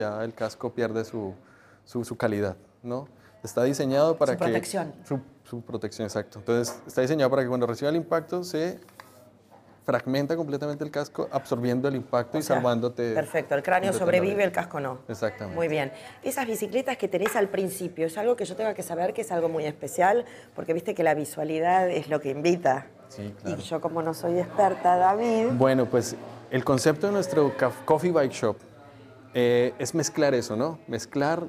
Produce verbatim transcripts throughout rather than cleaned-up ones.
ya el casco pierde su, su, su calidad, ¿no? Está diseñado para su que... protección. Su, su protección, exacto. Entonces, está diseñado para que cuando reciba el impacto se fragmenta completamente el casco, absorbiendo el impacto O y sea, salvándote. Perfecto, el cráneo sobrevive, el casco no. Exactamente. Muy bien. Esas bicicletas que tenés al principio, ¿es algo que yo tenga que saber que es algo muy especial? Porque viste que la visualidad es lo que invita. Sí, claro. Y yo, como no soy experta, David... Bueno, pues el concepto de nuestro Coffee Bike Shop eh, es mezclar eso, ¿no? Mezclar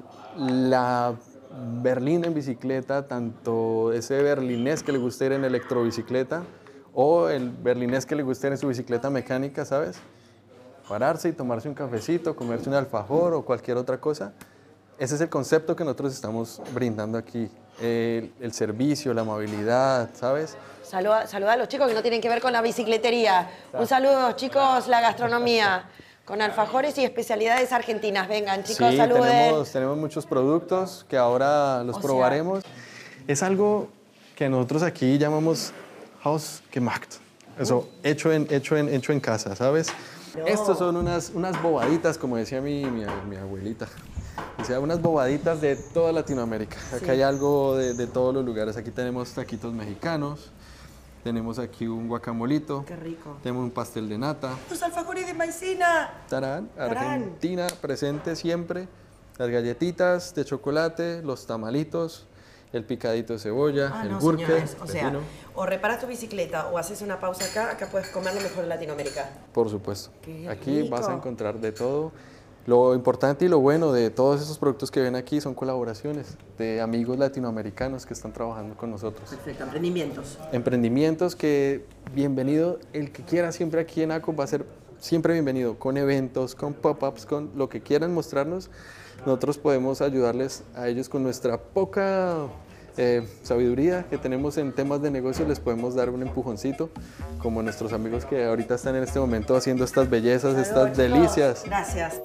la berlina en bicicleta, tanto ese berlinés que le gusta ir en electrobicicleta o el berlinés que le gusta ir en su bicicleta mecánica, ¿sabes? Pararse y tomarse un cafecito, comerse un alfajor o cualquier otra cosa. Ese es el concepto que nosotros estamos brindando aquí. El, el servicio, la amabilidad, ¿sabes? Saluda, saluda a los chicos que no tienen que ver con la bicicletería. Un saludo, chicos, la gastronomía. Con alfajores y especialidades argentinas. Vengan, chicos, sí, saluden. Tenemos, tenemos muchos productos que ahora los o probaremos. Sea... Es algo que nosotros aquí llamamos hausgemacht. Eso, uh. hecho, en, hecho, en, hecho en casa, ¿sabes? No. Estos son unas, unas bobaditas, como decía mi, mi, mi abuelita. O sea, unas bobaditas de toda Latinoamérica. Acá sí. Hay algo de, de todos los lugares. Aquí tenemos taquitos mexicanos. Tenemos aquí un guacamolito. Qué rico. Tenemos un pastel de nata. ¡Tus alfajores de maicena! Tarán, Tarán. Argentina, presente siempre. Las galletitas de chocolate, los tamalitos, el picadito de cebolla, ah, el no, burke. Señores. O sea, o reparas tu bicicleta o haces una pausa acá, acá puedes comer lo mejor en Latinoamérica. Por supuesto. Qué aquí rico. Vas a encontrar de todo. Lo importante y lo bueno de todos esos productos que ven aquí son colaboraciones de amigos latinoamericanos que están trabajando con nosotros. Perfecto, emprendimientos. Emprendimientos que, bienvenido, el que quiera siempre aquí en ACO va a ser siempre bienvenido, con eventos, con pop-ups, con lo que quieran mostrarnos. Nosotros podemos ayudarles a ellos con nuestra poca eh, sabiduría que tenemos en temas de negocio, les podemos dar un empujoncito, como nuestros amigos que ahorita están en este momento haciendo estas bellezas, Salud, estas delicias. Gracias.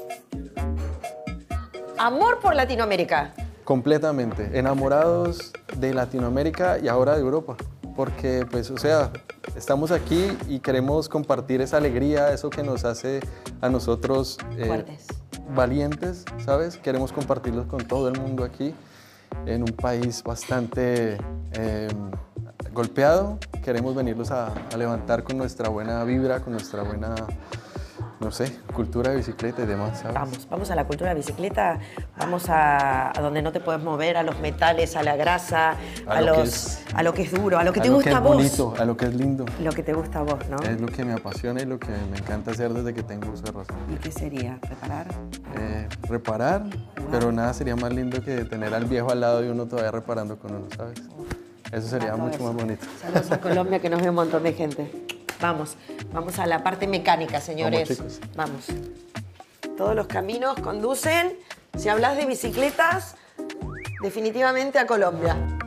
Amor por Latinoamérica. Completamente, enamorados de Latinoamérica y ahora de Europa, porque pues, o sea, estamos aquí y queremos compartir esa alegría, eso que nos hace a nosotros eh, fuertes, valientes, ¿sabes? Queremos compartirlos con todo el mundo aquí, en un país bastante eh, golpeado. Queremos venirlos a, a levantar con nuestra buena vibra, con nuestra buena... no sé, cultura de bicicleta y demás, ¿sabes? Vamos, vamos a la cultura de bicicleta, vamos a, a donde no te puedes mover, a los metales, a la grasa, a, a, lo, los, es, a lo que es duro, a lo que a te lo gusta que es a vos. Bonito, a lo que es lindo. Lo que te gusta a vos, ¿no? Es lo que me apasiona y lo que me encanta hacer desde que tengo uso de razón. ¿Y qué sería? ¿Reparar? Eh, reparar, wow. Pero nada sería más lindo que tener al viejo al lado y uno todavía reparando con uno, ¿sabes? Eso sería mucho eso. Más bonito. Saludos a Colombia, que nos ve un montón de gente. Vamos, vamos a la parte mecánica, señores. Vamos, chicos. Vamos. Todos los caminos conducen, si hablas de bicicletas, definitivamente a Colombia.